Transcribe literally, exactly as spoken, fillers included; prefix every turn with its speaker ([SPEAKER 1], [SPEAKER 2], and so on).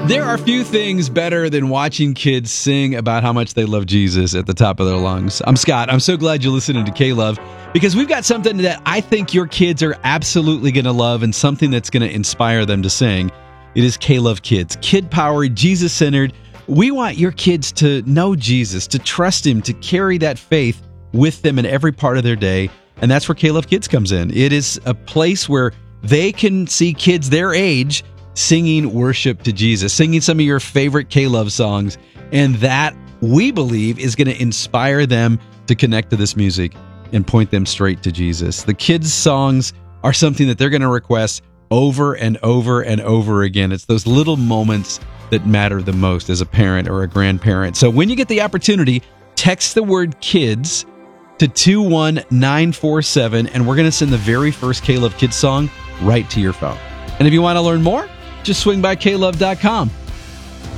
[SPEAKER 1] There are few things better than watching kids sing about how much they love Jesus at the top of their lungs. I'm Scott. I'm so glad you're listening to K-Love because we've got something that I think your kids are absolutely going to love and something that's going to inspire them to sing. It is K-Love Kids. Kid-powered, Jesus-centered. We want your kids to know Jesus, to trust Him, to carry that faith with them in every part of their day. And that's where K-Love Kids comes in. It is a place where they can see kids their age singing worship to Jesus, singing some of your favorite K-Love songs, and that, we believe, is going to inspire them to connect to this music and point them straight to Jesus. The kids' songs are something that they're going to request over and over and over again. It's those little moments that matter the most as a parent or a grandparent. So when you get the opportunity, text the word KIDS to two one nine four seven, and we're going to send the very first K-Love Kids song right to your phone. And if you want to learn more, just swing by K love dot com.